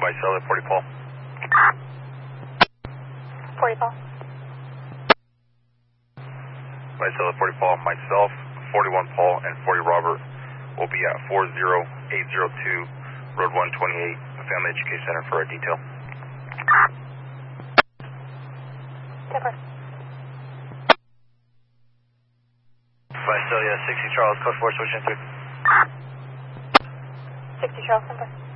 Visalia, 40 Paul. 40 Paul. Visalia, 40 Paul. Myself, 41 Paul, and 40 Robert will be at 40802 Road 128, the Family Education Center for a detail. Different. Visalia, 60 Charles, code 4, switch in 3. 60 Charles, number.